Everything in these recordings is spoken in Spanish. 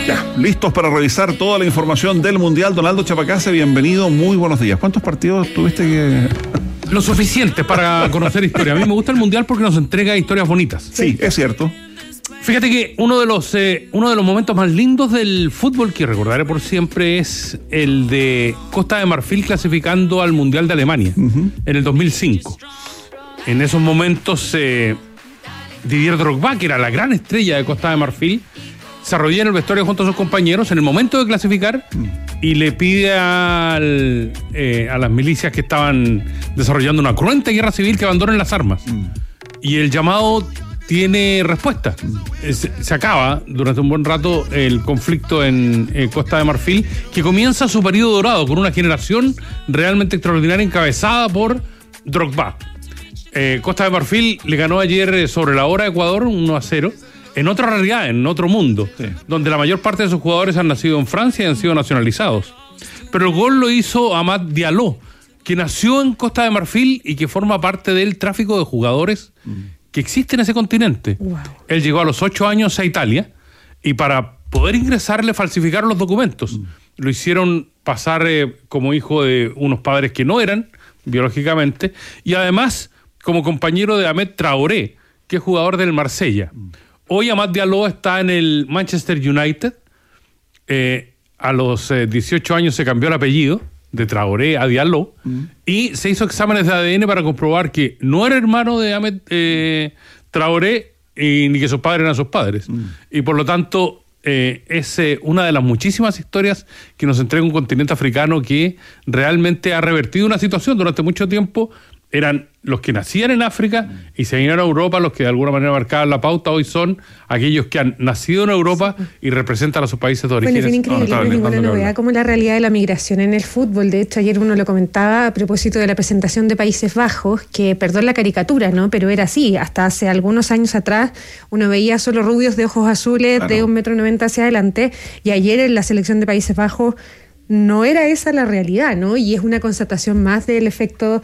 Ya, listos para revisar toda la información del Mundial. Donaldo Chapacase, bienvenido, muy buenos días. ¿Cuántos partidos tuviste que...? Lo suficiente para conocer historia. A mí me gusta el Mundial porque nos entrega historias bonitas. Sí, es cierto. Fíjate que uno de los momentos más lindos del fútbol que recordaré por siempre es el de Costa de Marfil clasificando al Mundial de Alemania en el 2005. En esos momentos Didier Drogba, que era la gran estrella de Costa de Marfil, se arrodilla en el vestuario junto a sus compañeros en el momento de clasificar y le pide a las milicias que estaban desarrollando una cruenta guerra civil que abandonen las armas. Y el llamado tiene respuesta. Se acaba durante un buen rato el conflicto en Costa de Marfil, que comienza su periodo dorado con una generación realmente extraordinaria encabezada por Drogba. Costa de Marfil le ganó ayer sobre la hora a Ecuador 1-0. En otra realidad, en otro mundo, sí, donde la mayor parte de sus jugadores han nacido en Francia y han sido nacionalizados. Pero el gol lo hizo Amad Diallo, que nació en Costa de Marfil y que forma parte del tráfico de jugadores que existe en ese continente. Wow. Él llegó a los 8 años a Italia y para poder ingresar le falsificaron los documentos. Lo hicieron pasar como hijo de unos padres que no eran biológicamente y además como compañero de Ahmed Traoré, que es jugador del Marsella. Hoy Amad Diallo está en el Manchester United. A los 18 años se cambió el apellido de Traoré a Diallo y se hizo exámenes de ADN para comprobar que no era hermano de Ahmed Traoré ni que sus padres eran sus padres. Y por lo tanto es una de las muchísimas historias que nos entrega un continente africano que realmente ha revertido una situación. Durante mucho tiempo eran los que nacían en África y se vinieron a Europa, los que de alguna manera marcaban la pauta. Hoy son aquellos que han nacido en Europa y representan a sus países de origen. Bueno, es increíble, no es ninguna novedad como la realidad de la migración en el fútbol. De hecho, ayer uno lo comentaba a propósito de la presentación de Países Bajos, que, perdón la caricatura, ¿no? Pero era así. Hasta hace algunos años atrás uno veía solo rubios de ojos azules, claro, de 1,90 m hacia adelante, y ayer en la selección de Países Bajos no era esa la realidad, ¿no? Y es una constatación más del efecto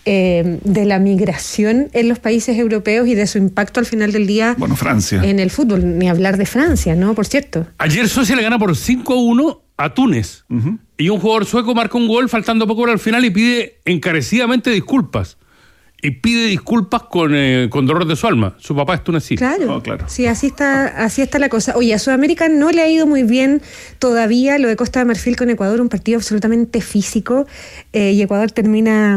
de la migración en los países europeos y de su impacto al final del día, Francia, en el fútbol. Ni hablar de Francia, ¿no? Por cierto. Ayer Suecia le gana por 5-1 a Túnez. Y un jugador sueco marca un gol faltando poco para el final y pide encarecidamente disculpas. Y pide disculpas con dolor de su alma. Su papá es tunecino. Claro, claro. Sí, así está la cosa. Oye, a Sudamérica no le ha ido muy bien todavía lo de Costa de Marfil con Ecuador, un partido absolutamente físico, y Ecuador era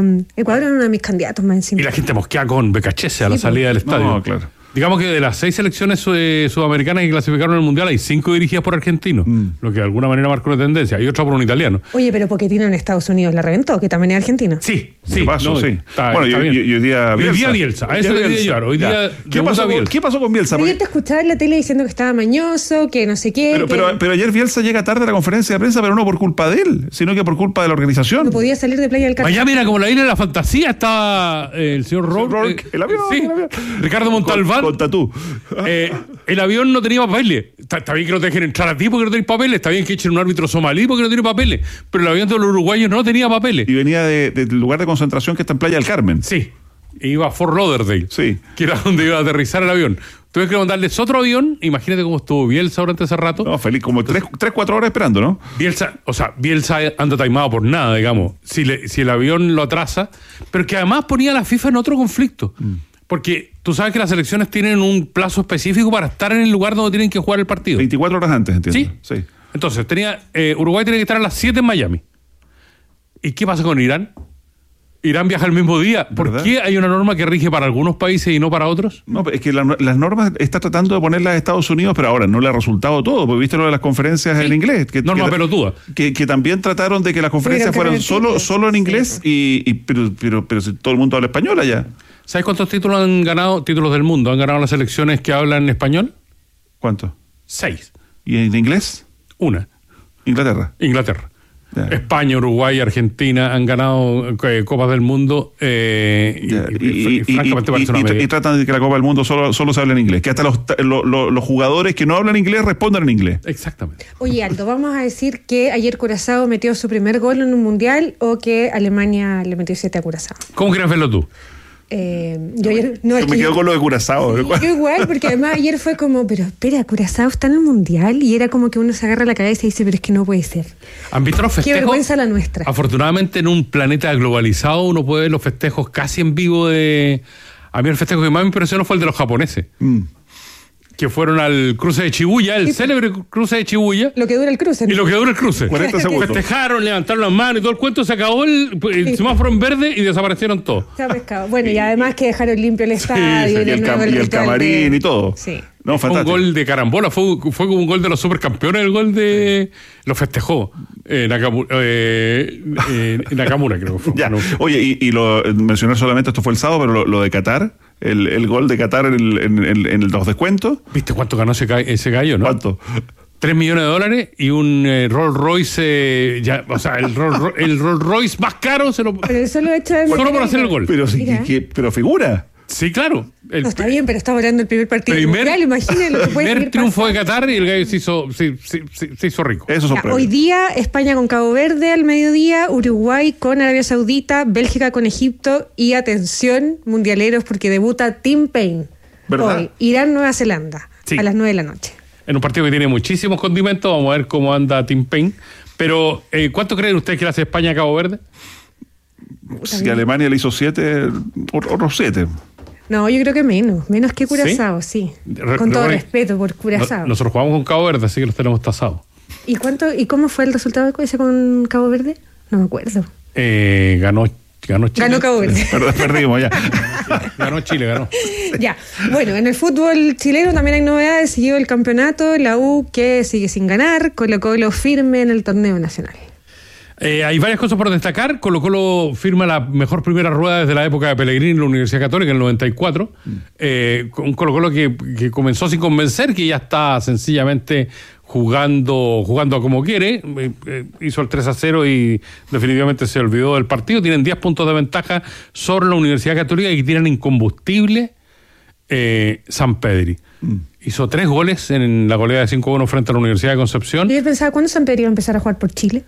uno de mis candidatos más encima. Y la gente mosquea con Becachese a la salida del estadio. No, claro. Digamos que de las 6 selecciones sudamericanas que clasificaron en el Mundial, hay 5 dirigidas por argentinos, lo que de alguna manera marca una tendencia, y otra por un italiano. Oye, pero Pochettino en Estados Unidos la reventó, que también es argentino. Sí. Paso, no, sí. Bueno, y hoy día Bielsa. A eso le quería llevar. Hoy día ¿Qué pasó con Bielsa? Ayer te escuchaba en la tele diciendo que estaba mañoso, que no sé qué. Pero ayer Bielsa llega tarde a la conferencia de prensa, pero no por culpa de él, sino que por culpa de la organización. No podía salir de Playa del Carmen. Allá mira, como la isla de la fantasía estaba el señor Rourke, el avión. Ricardo Montalbán. Con tatú. El avión no tenía papeles. Está bien que no te dejen entrar a ti porque no tenés papeles. Está bien que echen un árbitro somalí porque no tiene papeles. Pero el avión de los uruguayos no tenía papeles. Y venía del lugar de concentración que está en Playa del Carmen. Sí. E iba a Fort Lauderdale. Sí. Que era donde iba a aterrizar el avión. Tuve que mandarles otro avión. Imagínate cómo estuvo Bielsa durante ese rato. No, feliz, como 3-4 horas esperando, ¿no? Bielsa anda taimado por nada, digamos. Si el avión lo atrasa. Pero que además ponía a la FIFA en otro conflicto. Porque tú sabes que las selecciones tienen un plazo específico para estar en el lugar donde tienen que jugar el partido. 24 horas antes, entiendo. Sí. Entonces, Uruguay tiene que estar a las 7 en Miami. ¿Y qué pasa con Irán? Irán viaja el mismo día. ¿Por ¿verdad? qué hay una norma que rige para algunos países y no para otros? No, es que las normas está tratando de ponerlas a Estados Unidos, pero ahora no le ha resultado todo, porque viste lo de las conferencias en inglés. Norma pelotuda. Que también trataron de que las conferencias fueran solo en inglés, pero si todo el mundo habla español allá. ¿Sabes cuántos títulos han ganado, títulos del mundo, han ganado las selecciones que hablan español? ¿Cuántos? 6. ¿Y en inglés? 1. Inglaterra. Ya. España, Uruguay, Argentina han ganado Copas del Mundo y francamente parece una media. Y tratan de que la Copa del Mundo solo se hable en inglés, que hasta los jugadores que no hablan inglés respondan en inglés. Exactamente. Oye, Aldo, ¿vamos a decir que ayer Curazao metió su primer gol en un mundial o que Alemania le metió 7 a Curazao? ¿Cómo quieres verlo tú? Yo me quedo con lo de Curazao. Sí, yo igual, porque además ayer fue como, pero espera, Curazao está en el Mundial, y era como que uno se agarra la cabeza y dice, pero es que no puede ser. ¿Han visto los festejos? Qué vergüenza la nuestra. Afortunadamente en un planeta globalizado uno puede ver los festejos casi en vivo de... A mí el festejo que más me impresionó fue el de los japoneses. Que fueron al cruce de Shibuya, el célebre cruce de Shibuya. Lo que dura el cruce. Y lo que dura el cruce. 40 segundos. Festejaron, levantaron las manos y todo el cuento, se acabó el semáforo en verde y desaparecieron todos. Se ha pescado. Bueno, y además que dejaron limpio el estadio. Y el camarín y todo. Sí. No, fue un gol de carambola, fue como un gol de los supercampeones, el gol de... Lo festejó Nakamura, creo que fue. Ya. Oye, y lo mencioné solamente, esto fue el sábado, pero lo de Qatar, el gol de Qatar en los descuentos. ¿Viste cuánto ganó ese gallo, no? ¿Cuánto? $3 millones y un Rolls Royce, el Rolls Royce más caro se lo... Pero eso lo he hecho solo por hacer el gol. Pero pero figura. Sí, claro. No, está bien, pero está volando el primer partido mundial, imagínate lo que puede ser. Primer triunfo de Qatar y el gallo se hizo rico. Eso sorprende. Hoy día, España con Cabo Verde al mediodía, Uruguay con Arabia Saudita, Bélgica con Egipto y, atención, mundialeros, porque debuta Tim Payne. ¿Verdad? Hoy, Irán, Nueva Zelanda, a las 9 de la noche. En un partido que tiene muchísimos condimentos, vamos a ver cómo anda Tim Payne. Pero, ¿cuánto creen ustedes que le hace España a Cabo Verde? Si Alemania le hizo 7, otros 7. No, yo creo que menos que Curazao, sí. Con todo respeto por Curazao. Nosotros jugamos con Cabo Verde, así que los tenemos tasados. ¿Y cómo fue el resultado ese con Cabo Verde? No me acuerdo. Ganó Chile. Ganó Cabo Verde. Perdimos ya. Ganó Chile. Ya. Bueno, en el fútbol chileno también hay novedades. Siguió el campeonato, la U que sigue sin ganar, Colo-Colo firme en el torneo nacional. Hay varias cosas por destacar. Colo-Colo firma la mejor primera rueda desde la época de Pellegrini en la Universidad Católica, en el 94. Un Colo-Colo que comenzó sin convencer, que ya está sencillamente jugando como quiere. Hizo el 3-0 y definitivamente se olvidó del partido. Tienen 10 puntos de ventaja sobre la Universidad Católica, y tienen incombustible San Pedri. Hizo 3 goles en la goleada de 5-1 frente a la Universidad de Concepción. Yo pensaba, ¿cuándo San Pedri iba a empezar a jugar por Chile?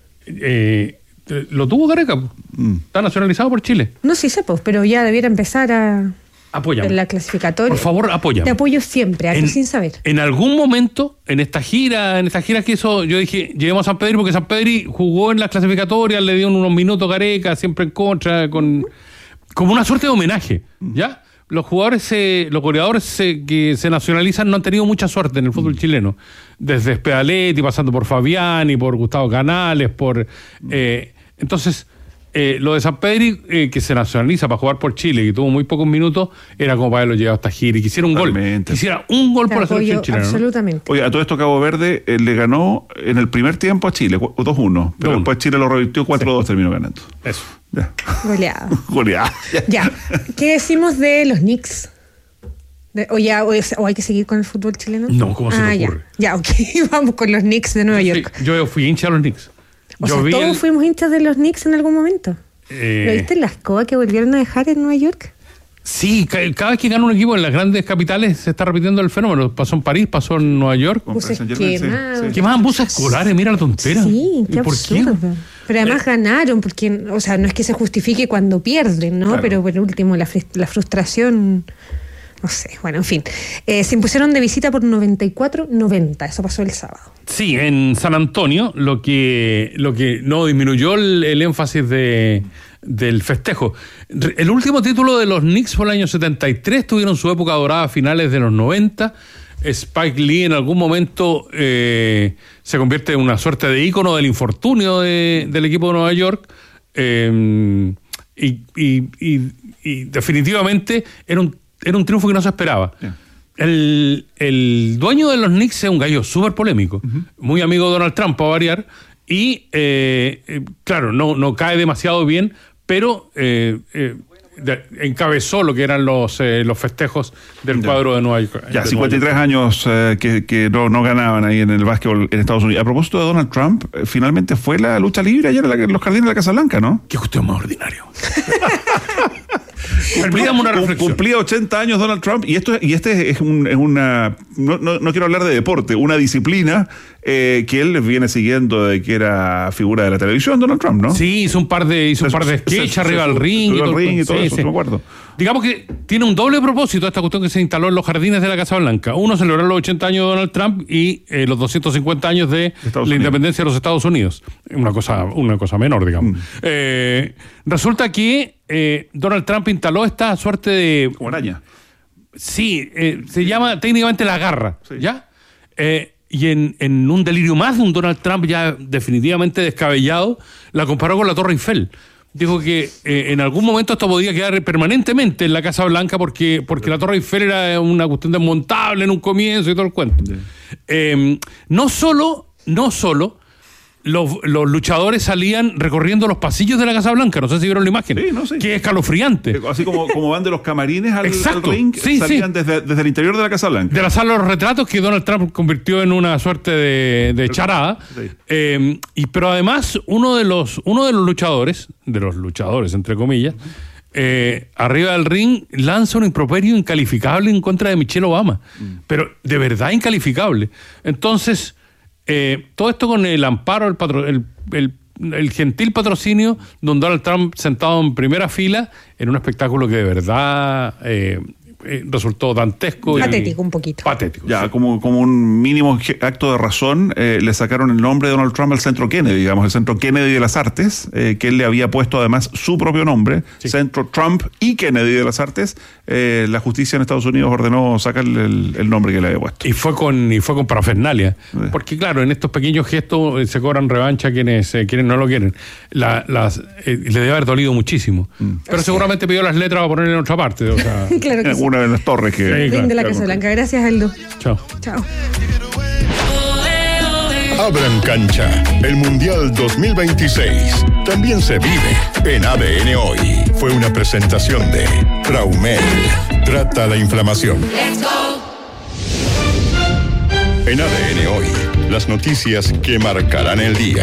Lo tuvo Gareca. Está nacionalizado por Chile. No, sí sé, pero ya debiera empezar a... Apóyame. En la clasificatoria. Por favor, apóyame. Te apoyo siempre, aquí sin saber. En algún momento, en esta gira que hizo, yo dije, llevemos a San Pedri, porque San Pedri jugó en las clasificatorias, le dio unos minutos Gareca, siempre en contra, como una suerte de homenaje, ¿ya? Los goleadores que se nacionalizan no han tenido mucha suerte en el fútbol chileno. Desde Spedaletti, pasando por Fabiani, por Gustavo Canales, entonces, lo de San Pedri, que se nacionaliza para jugar por Chile, que tuvo muy pocos minutos, era como para haberlo llevado hasta gira y quisiera un gol por la selección chilena. Absolutamente. Oye, a todo esto Cabo Verde le ganó en el primer tiempo a Chile, 2-1, pero después Chile lo revirtió 4-2, terminó ganando. Eso. Ya. Goleada. Ya. ¿Qué decimos de los Knicks? ¿O hay que seguir con el fútbol chileno? No, ¿cómo se te ocurre? Ya, ok. Vamos con los Knicks de Nueva York. Yo fui hincha de los Knicks. Todos fuimos hinchas de los Knicks en algún momento. ¿Lo viste en la escoba que volvieron a dejar en Nueva York? Sí, cada vez que gana un equipo en las grandes capitales se está repitiendo el fenómeno. Pasó en París, pasó en Nueva York. Buses quemados. Quemaban buses escolares, mira la tontera. Sí, qué absurdo. Pero además ganaron, porque, no es que se justifique cuando pierden, ¿no? Claro. Pero por último, la frustración... No sé, bueno, en fin. Se impusieron de visita por 94-90, eso pasó el sábado. Sí, en San Antonio, lo que no disminuyó el énfasis del festejo. El último título de los Knicks fue el año 73, tuvieron su época dorada a finales de los 90. Spike Lee en algún momento se convierte en una suerte de ícono del infortunio del equipo de Nueva York. Y definitivamente era un triunfo que no se esperaba. Yeah. El dueño de los Knicks es un gallo súper polémico, muy amigo de Donald Trump, para variar, y claro, no cae demasiado bien, pero encabezó lo que eran los festejos del cuadro de Nueva York. Ya, 53 años que no ganaban ahí en el básquetbol en Estados Unidos. A propósito de Donald Trump, finalmente fue la lucha libre ayer en los jardines de la Casa Blanca, ¿no? Qué cuestión más ordinario. Cumplía 80 años Donald Trump y este es una no quiero hablar de deporte, una disciplina que él viene siguiendo de que era figura de la televisión, Donald Trump, ¿no? Sí, hizo un par de sketches arriba del ring y todo eso, no me acuerdo. digamos que tiene un doble propósito esta cuestión que se instaló en los jardines de la Casa Blanca. Uno, celebrar los 80 años de Donald Trump y los 250 años de la independencia de los Estados Unidos. Una cosa menor, digamos. Resulta que Donald Trump instaló esta suerte de... Como araña. Sí, se llama técnicamente la garra, sí. ¿ya? Y en un delirio más de un Donald Trump ya definitivamente descabellado, la comparó con la Torre Eiffel. Dijo que en algún momento esto podía quedar permanentemente en la Casa Blanca porque la Torre Eiffel era una cuestión desmontable en un comienzo y todo el cuento. Sí. No solo los luchadores salían recorriendo los pasillos de la Casa Blanca, no sé si vieron la imagen, sí, no, sí. Que es escalofriante. Así como van de los camarines al ring, sí, salían desde el interior de la Casa Blanca. De la sala de los retratos que Donald Trump convirtió en una suerte de charada. Sí. Pero además uno de los luchadores entre comillas, arriba del ring lanza un improperio incalificable en contra de Michelle Obama, pero de verdad incalificable. Entonces todo esto con el amparo, el gentil patrocinio de Donald Trump sentado en primera fila en un espectáculo que de verdad resultó dantesco. Patético, un poquito. Patético. Ya, sí. como un mínimo acto de razón, le sacaron el nombre de Donald Trump al Centro Kennedy, digamos, el Centro Kennedy de las Artes, que él le había puesto además su propio nombre, sí. Centro Trump y Kennedy de las Artes. La justicia en Estados Unidos ordenó sacarle el nombre que le había puesto. Y fue con parafernalia. Sí. Porque claro, en estos pequeños gestos se cobran revancha a quienes no lo quieren. Le debe haber dolido muchísimo. Pero seguramente pidió las letras para poner en otra parte. O sea, claro que sí. Una de las torres que... Sí, claro, de la Casa Blanca. Gracias, Aldo. Chao. Abran cancha. El Mundial 2026 también se vive en ADN Hoy. Fue una presentación de Traumel. Trata la inflamación. Let's go. En ADN Hoy, las noticias que marcarán el día.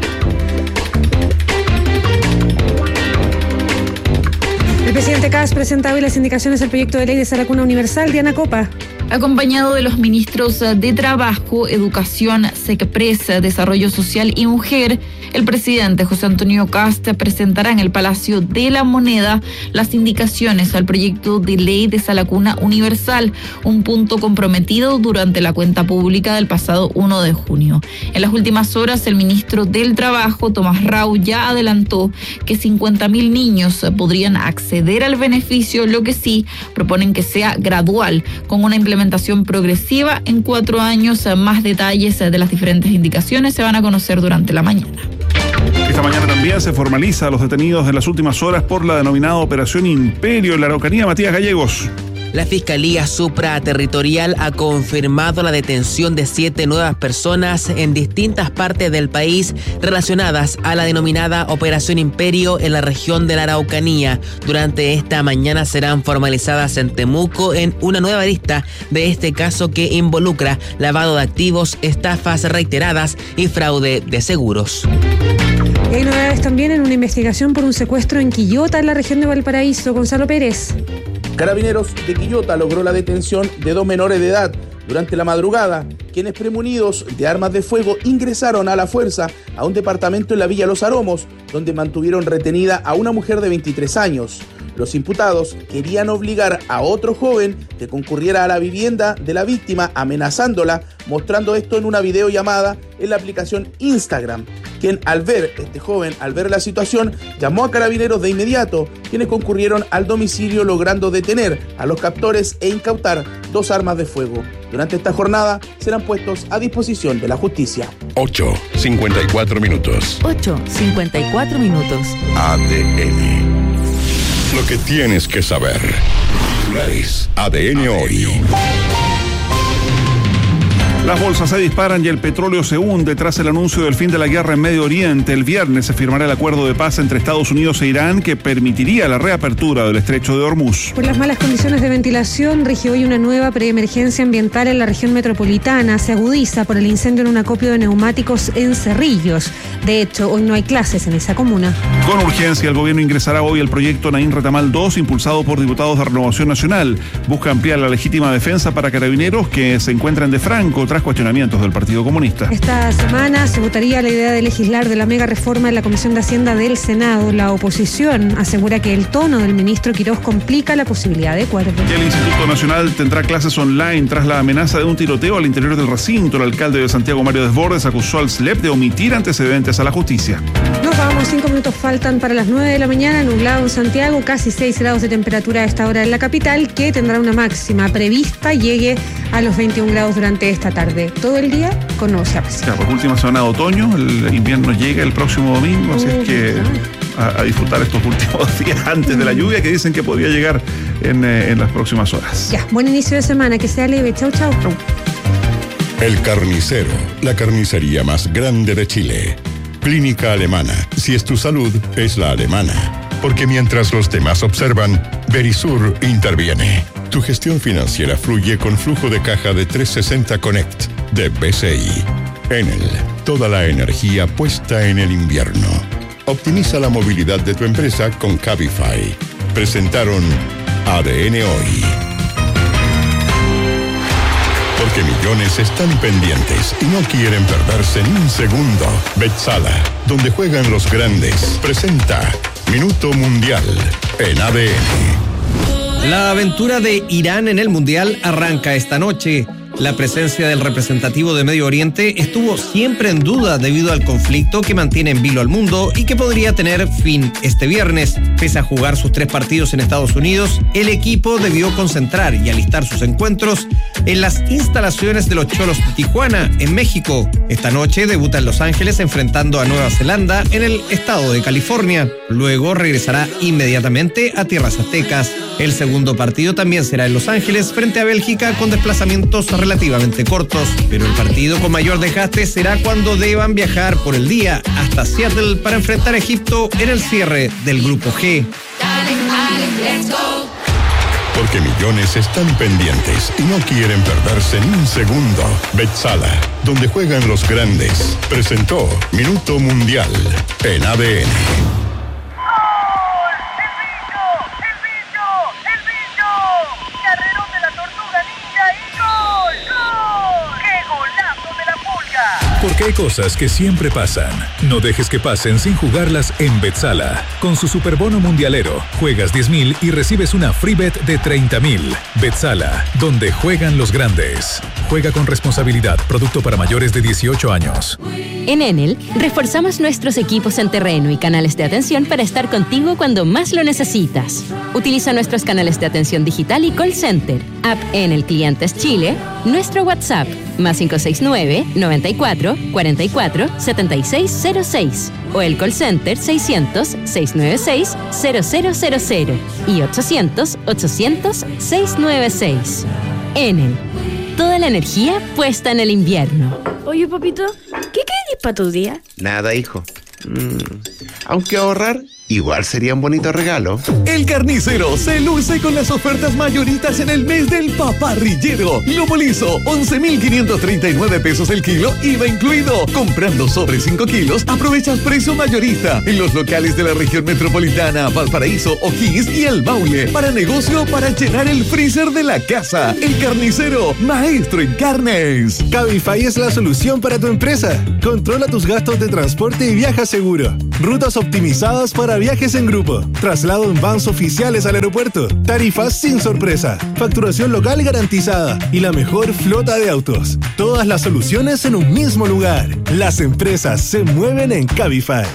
El presidente Kast presenta hoy las indicaciones del proyecto de ley de Saracuna Universal. Diana Copa. Acompañado de los ministros de Trabajo, Educación, SECPRES, Desarrollo Social y Mujer, el presidente José Antonio Kast presentará en el Palacio de la Moneda las indicaciones al proyecto de ley de Saracuna Universal, un punto comprometido durante la cuenta pública del pasado 1 de junio. En las últimas horas, el ministro del Trabajo, Tomás Rau, ya adelantó que 50.000 niños podrían acceder al beneficio, lo que sí proponen que sea gradual, con una implementación progresiva en 4 años. Más detalles de las diferentes indicaciones se van a conocer durante la mañana. Esta mañana también se formaliza a los detenidos en las últimas horas por la denominada Operación Imperio en la Araucanía. Matías Gallegos. La Fiscalía Supraterritorial ha confirmado la detención de 7 nuevas personas en distintas partes del país relacionadas a la denominada Operación Imperio en la región de la Araucanía. Durante esta mañana serán formalizadas en Temuco en una nueva lista de este caso que involucra lavado de activos, estafas reiteradas y fraude de seguros. Y hay novedades también en una investigación por un secuestro en Quillota, en la región de Valparaíso. Gonzalo Pérez. Carabineros de Quillota logró la detención de 2 menores de edad durante la madrugada, quienes premunidos de armas de fuego ingresaron a la fuerza a un departamento en la Villa Los Aromos, donde mantuvieron retenida a una mujer de 23 años. Los imputados querían obligar a otro joven que concurriera a la vivienda de la víctima amenazándola, mostrando esto en una videollamada en la aplicación Instagram, quien al ver la situación, llamó a Carabineros de inmediato, quienes concurrieron al domicilio logrando detener a los captores e incautar 2 armas de fuego. Durante esta jornada serán puestos a disposición de la justicia. 8:54 minutos. 8:54 minutos. ADN. Lo que tienes que saber. ADN Hoy. Las bolsas se disparan y el petróleo se hunde tras el anuncio del fin de la guerra en Medio Oriente. El viernes se firmará el acuerdo de paz entre Estados Unidos e Irán que permitiría la reapertura del estrecho de Hormuz. Por las malas condiciones de ventilación, rige hoy una nueva preemergencia ambiental en la región metropolitana. Se agudiza por el incendio en un acopio de neumáticos en Cerrillos. De hecho, hoy no hay clases en esa comuna. Con urgencia, el gobierno ingresará hoy el proyecto Naín Retamal 2, impulsado por diputados de Renovación Nacional. Busca ampliar la legítima defensa para carabineros que se encuentran de franco tras tras cuestionamientos del Partido Comunista. Esta semana se votaría la idea de legislar de la mega reforma en la Comisión de Hacienda del Senado. La oposición asegura que el tono del ministro Quirós complica la posibilidad de acuerdo. Y el Instituto Nacional tendrá clases online tras la amenaza de un tiroteo al interior del recinto. El alcalde de Santiago, Mario Desbordes, acusó al SLEP de omitir antecedentes a la justicia. Nos vamos, 5 minutos faltan para las 9 de la mañana, nublado en Santiago, casi 6 grados de temperatura a esta hora en la capital, que tendrá una máxima prevista, llegue a los 21 grados durante esta tarde. Todo el día con nuevos aires. Claro, pues última semana de otoño, el invierno llega el próximo domingo, así es que a disfrutar estos últimos días antes de la lluvia que dicen que podría llegar en las próximas horas. Ya, buen inicio de semana, que sea leve. Chau, chau. El Carnicero, la carnicería más grande de Chile. Clínica Alemana. Si es tu salud, es la alemana. Porque mientras los demás observan, Verisur interviene. Tu gestión financiera fluye con flujo de caja de 360 Connect de BCI. Enel, toda la energía puesta en el invierno. Optimiza la movilidad de tu empresa con Cabify. Presentaron ADN Hoy. Porque millones están pendientes y no quieren perderse ni un segundo. Betzala, donde juegan los grandes, presenta Minuto Mundial en ADN. La aventura de Irán en el Mundial arranca esta noche. La presencia del representativo de Medio Oriente estuvo siempre en duda debido al conflicto que mantiene en vilo al mundo y que podría tener fin este viernes. Pese a jugar sus 3 partidos en Estados Unidos, el equipo debió concentrar y alistar sus encuentros en las instalaciones de los Cholos de Tijuana, en México. Esta noche debuta en Los Ángeles enfrentando a Nueva Zelanda en el estado de California. Luego regresará inmediatamente a tierras aztecas. El segundo partido también será en Los Ángeles frente a Bélgica con desplazamientos relativamente cortos, pero el partido con mayor desgaste será cuando deban viajar por el día hasta Seattle para enfrentar a Egipto en el cierre del Grupo G. Porque millones están pendientes y no quieren perderse ni un segundo. Betzala, donde juegan los grandes, presentó Minuto Mundial en ADN. Porque hay cosas que siempre pasan. No dejes que pasen sin jugarlas en Betzala. Con su superbono mundialero, juegas 10.000 y recibes una free bet de 30.000. Betzala, donde juegan los grandes. Juega con responsabilidad. Producto para mayores de 18 años. En Enel, reforzamos nuestros equipos en terreno y canales de atención para estar contigo cuando más lo necesitas. Utiliza nuestros canales de atención digital y call center, app Enel Clientes Chile, nuestro WhatsApp, más 569-94-44-7606 o el call center 600-696-0000 y 800-800-696. Enel, toda la energía puesta en el invierno. Oye, papito, ¿qué querés para tu día? Nada, hijo. Aunque ahorrar igual sería un bonito regalo. El Carnicero se luce con las ofertas mayoritas en el mes del paparrillero. Lomo liso, 11.539 pesos el kilo, IVA incluido. Comprando sobre 5 kilos, aprovechas precio mayorista en los locales de la región metropolitana, Valparaíso, O'Higgins y El Maule. Para negocio, para llenar el freezer de la casa. El Carnicero, maestro en carnes. Cabify es la solución para tu empresa. Controla tus gastos de transporte y viaja seguro. Rutas optimizadas para viajes en grupo, traslado en vans oficiales al aeropuerto, tarifas sin sorpresa, facturación local garantizada y la mejor flota de autos. Todas las soluciones en un mismo lugar. Las empresas se mueven en Cabify.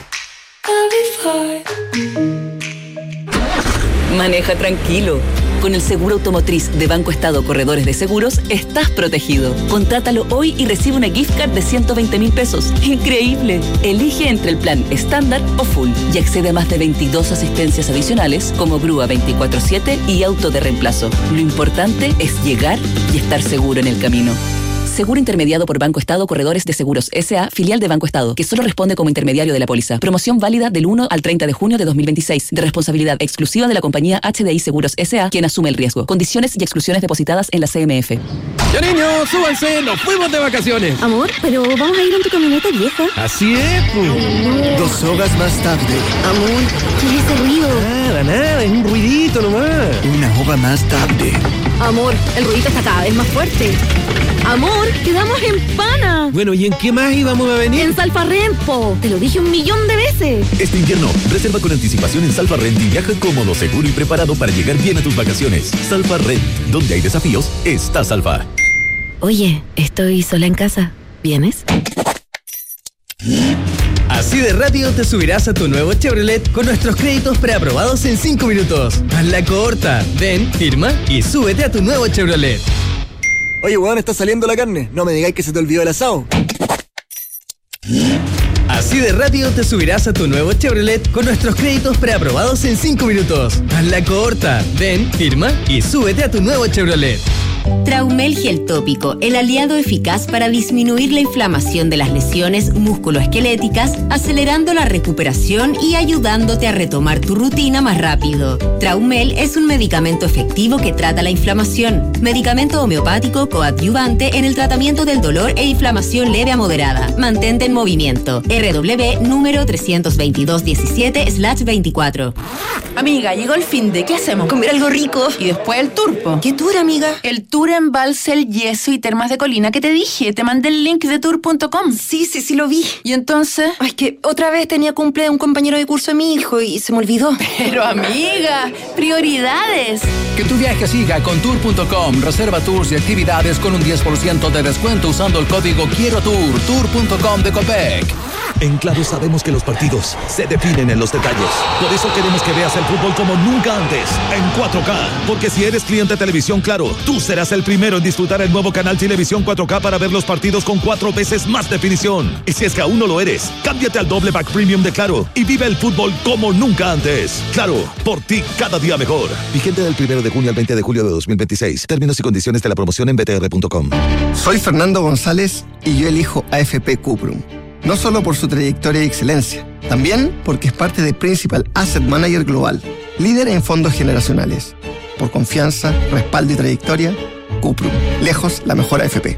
Maneja tranquilo. Con el seguro automotriz de Banco Estado Corredores de Seguros, estás protegido. Contrátalo hoy y recibe una gift card de 120.000 pesos. ¡Increíble! Elige entre el plan estándar o full y accede a más de 22 asistencias adicionales como grúa 24/7 y auto de reemplazo. Lo importante es llegar y estar seguro en el camino. Seguro intermediado por Banco Estado Corredores de Seguros S.A., filial de Banco Estado, que solo responde como intermediario de la póliza. Promoción válida del 1 al 30 de junio de 2026, de responsabilidad exclusiva de la compañía HDI Seguros S.A., quien asume el riesgo. Condiciones y exclusiones depositadas en la CMF. ¡Ya niños, súbanse! ¡Nos fuimos de vacaciones! Amor, pero vamos a ir en tu camioneta vieja. Así es, pues. No. 2 horas más tarde. Amor, ¿qué es ese ruido? Nada, es un ruidito nomás. 1 hora más tarde. Amor, el ruidito está cada vez más fuerte. Amor, quedamos en Pana. Bueno, ¿y en qué más íbamos a venir? En Salfarrent, po. Te lo dije 1.000.000 de veces. Este invierno, reserva con anticipación en Salfarrent y viaja cómodo, seguro y preparado para llegar bien a tus vacaciones. Salfarrent, donde hay desafíos, está Salfa. Oye, estoy sola en casa. ¿Vienes? Así de rápido te subirás a tu nuevo Chevrolet con nuestros créditos preaprobados en 5 minutos. Hazla corta. Ven, firma y súbete a tu nuevo Chevrolet. Oye, weón, está saliendo la carne. No me digáis que se te olvidó el asado. Así de rápido te subirás a tu nuevo Chevrolet con nuestros créditos preaprobados en 5 minutos. Hazla corta. Ven, firma y súbete a tu nuevo Chevrolet. Traumel Gel Tópico, el aliado eficaz para disminuir la inflamación de las lesiones musculoesqueléticas, acelerando la recuperación y ayudándote a retomar tu rutina más rápido. Traumel es un medicamento efectivo que trata la inflamación. Medicamento homeopático coadyuvante en el tratamiento del dolor e inflamación leve a moderada. Mantente en movimiento. RW número 32217/24. Amiga, llegó el finde. ¿Qué hacemos? Comer algo rico y después el tour, po. ¿Qué tour, amiga? El tour en Balsel, Yeso y Termas de Colina que te dije. Te mandé el link de tour.com. Sí, lo vi. ¿Y entonces? Ay, que otra vez tenía cumple de un compañero de curso de mi hijo y se me olvidó. Pero amiga, prioridades. Que tu viaje siga con tour.com. Reserva tours y actividades con un 10% de descuento usando el código Quiero Tour. Tour.com de Copec. En Claro sabemos que los partidos se definen en los detalles. Por eso queremos que veas el fútbol como nunca antes, en 4K. Porque si eres cliente de Televisión Claro, tú serás el primero en disfrutar el nuevo canal Televisión 4K para ver los partidos con 4 veces más definición. Y si es que aún no lo eres, cámbiate al doble pack premium de Claro y vive el fútbol como nunca antes. Claro, por ti cada día mejor. Vigente del 1 de junio al 20 de julio de 2026. Términos y condiciones de la promoción en btr.com. Soy Fernando González y yo elijo AFP Cuprum. No solo por su trayectoria y excelencia, también porque es parte de Principal Asset Manager Global, líder en fondos generacionales. Por confianza, respaldo y trayectoria, Cuprum, lejos la mejor AFP.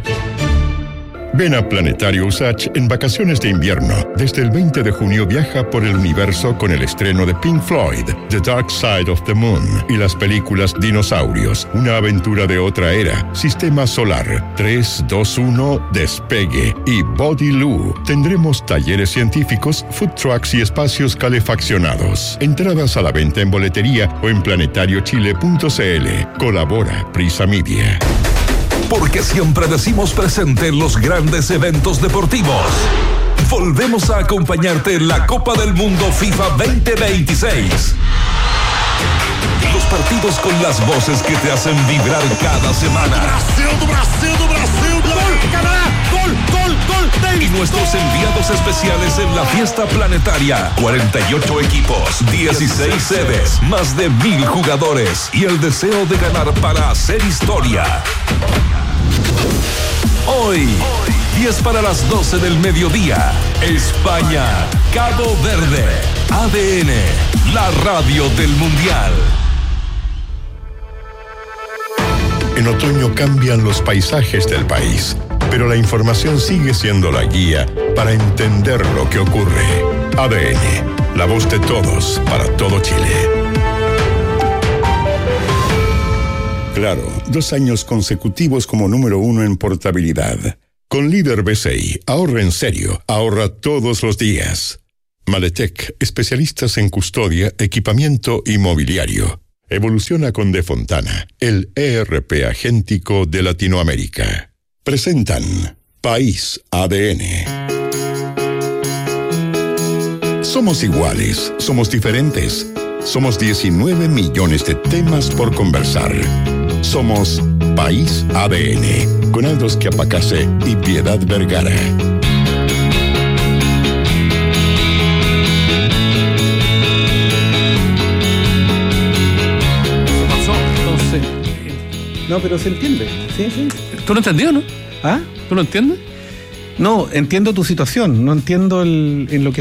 Ven a Planetario USACH en vacaciones de invierno. Desde el 20 de junio viaja por el universo con el estreno de Pink Floyd, The Dark Side of the Moon, y las películas Dinosaurios, una aventura de otra era, Sistema Solar, 3, 2, 1, Despegue y Body Loo. Tendremos talleres científicos, food trucks y espacios calefaccionados. Entradas a la venta en boletería o en planetariochile.cl. Colabora Prisa Media. Porque siempre decimos presente en los grandes eventos deportivos. Volvemos a acompañarte en la Copa del Mundo FIFA 2026. Los partidos con las voces que te hacen vibrar cada semana. Brasil! ¡Gol! ¡Canadá! ¡Gol! Y nuestros enviados especiales en la fiesta planetaria. 48 equipos, 16 sedes, más de 1,000 jugadores y el deseo de ganar para hacer historia. Hoy, 10 para las 12 del mediodía, España, Cabo Verde, ADN, la radio del Mundial. En otoño cambian los paisajes del país, pero la información sigue siendo la guía para entender lo que ocurre. ADN, la voz de todos para todo Chile. Claro, 2 años consecutivos como número 1 en portabilidad. Con Líder BCI, ahorra en serio, ahorra todos los días. Maletec, especialistas en custodia, equipamiento y mobiliario. Evoluciona con De Fontana, el ERP agéntico de Latinoamérica. Presentan País ADN. Somos iguales, somos diferentes. Somos 19 millones de temas por conversar. Somos País ADN, con Aldos Quiapacase y Piedad Vergara. No, pero se entiende. Sí. ¿Tú lo entendió, no? ¿Ah? ¿Tú lo entiendes? No, entiendo tu situación. No entiendo en lo que